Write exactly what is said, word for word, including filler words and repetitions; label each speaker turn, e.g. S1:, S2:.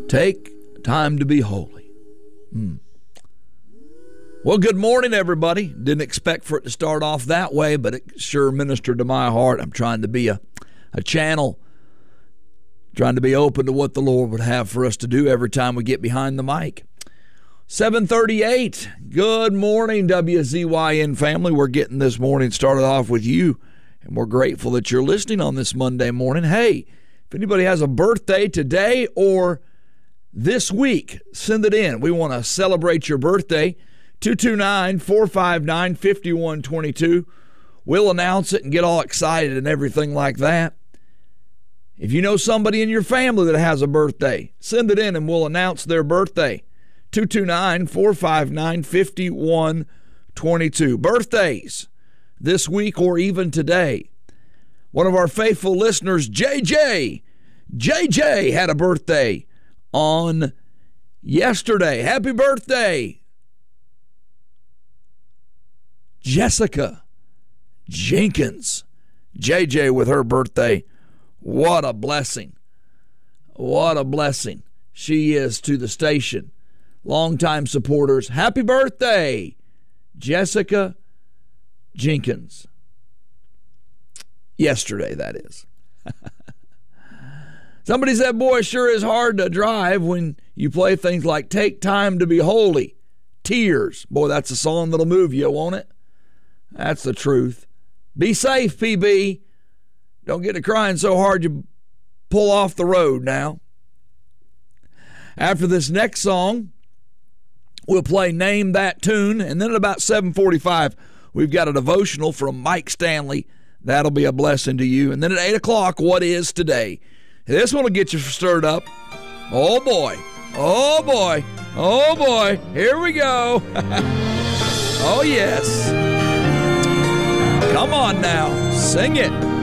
S1: Take time to be holy. Hmm. Well, good morning, everybody. Didn't expect for it to start off that way, but it sure ministered to my heart. I'm trying to be a, a channel, trying to be open to what the Lord would have for us to do every time we get behind the mic. seven thirty-eight. Good morning, W Z Y N family. We're getting this morning started off with you, and we're grateful that you're listening on this Monday morning. Hey, if anybody has a birthday today or this week, send it in. We want to celebrate your birthday. two two nine, four five nine, five one two two. We'll announce it and get all excited and everything like that. If you know somebody in your family that has a birthday, send it in and we'll announce their birthday. two two nine, four five nine, five one two two. Birthdays this week or even today. One of our faithful listeners, J J. J J had a birthday on yesterday. Happy birthday, Jessica Jenkins. J J with her birthday. What a blessing. What a blessing she is to the station. Longtime supporters. Happy birthday, Jessica Jenkins. Yesterday, that is. Somebody said, boy, it sure is hard to drive when you play things like Take Time to Be Holy, Tears. Boy, that's a song that'll move you, won't it? That's the truth. Be safe, P B. Don't get to crying so hard you pull off the road now. After this next song, we'll play Name That Tune, and then at about seven forty-five, we've got a devotional from Mike Stanley. That'll be a blessing to you. And then at eight o'clock, What Is Today? This one will get you stirred up. Oh, boy. Oh, boy. Oh, boy. Here we go. Oh, yes. Come on now. Sing it.